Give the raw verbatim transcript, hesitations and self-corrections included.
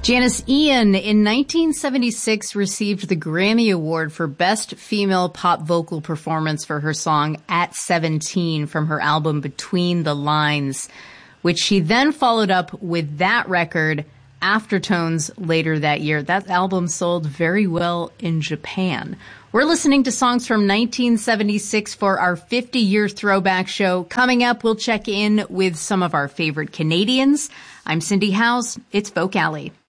Janis Ian in nineteen seventy-six received the Grammy Award for Best Female Pop Vocal Performance for her song At seventeen from her album Between the Lines, which she then followed up with that record, Aftertones, later that year. That album sold very well in Japan. We're listening to songs from nineteen seventy-six for our fifty-year throwback show. Coming up, we'll check in with some of our favorite Canadians. I'm Cindy Howes. It's Folk Alley.